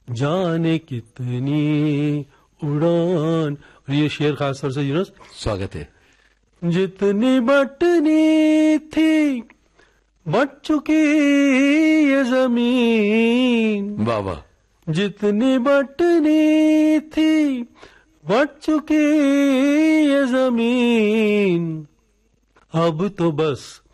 जाने कितनी उड़ान। और ये शेर खास तौर से यूनुस, स्वागत है। जितनी बटनी थी बट चुकी ये जमीन, वाह वाह। जितनी बटनी थी बट चुकी ये जमीन, अब तो बस